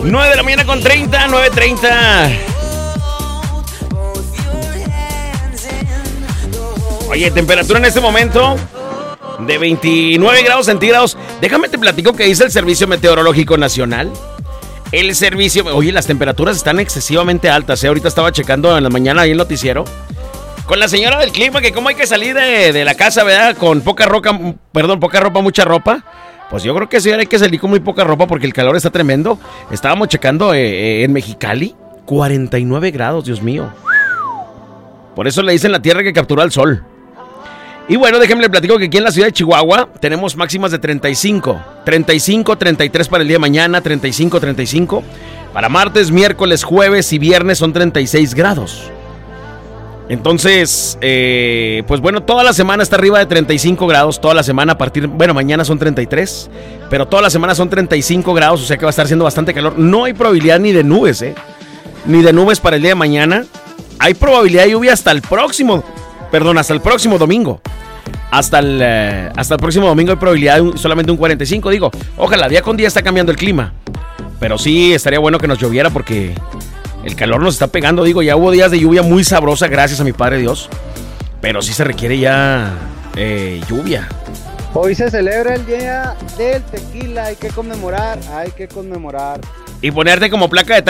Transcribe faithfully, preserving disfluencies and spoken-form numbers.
nueve de la mañana con treinta, nueve treinta. Oye, temperatura en este momento de veintinueve grados centígrados. Déjame te platico que dice el Servicio Meteorológico Nacional. El servicio... Oye, las temperaturas están excesivamente altas, ¿eh? Ahorita estaba checando en la mañana ahí el noticiero con la señora del clima, que cómo hay que salir de, de la casa, ¿verdad? Con poca ropa, perdón, poca ropa, mucha ropa. Pues yo creo que sí hay que salir con muy poca ropa porque el calor está tremendo. Estábamos checando eh, eh, en Mexicali, cuarenta y nueve grados, Dios mío. Por eso le dicen la tierra que captura el sol. Y bueno, déjenme le platico que aquí en la ciudad de Chihuahua tenemos máximas de treinta y cinco, treinta y cinco, treinta y tres para el día de mañana, treinta y cinco, treinta y cinco. Para martes, miércoles, jueves y viernes son treinta y seis grados. Entonces, eh, pues bueno, toda la semana está arriba de treinta y cinco grados, toda la semana a partir, bueno, mañana son treinta y tres, pero toda la semana son treinta y cinco grados, o sea que va a estar haciendo bastante calor. No hay probabilidad ni de nubes, ¿eh? Ni de nubes para el día de mañana. Hay probabilidad de lluvia hasta el próximo, perdón, hasta el próximo domingo. Hasta el, eh, hasta el próximo domingo hay probabilidad de un, solamente un cuarenta y cinco, digo, ojalá, día con día está cambiando el clima. Pero sí, estaría bueno que nos lloviera porque... el calor nos está pegando, digo, ya hubo días de lluvia muy sabrosa, gracias a mi Padre Dios. Pero sí se requiere ya eh, lluvia. Hoy se celebra el día del tequila, hay que conmemorar, hay que conmemorar. Y ponerte como placa de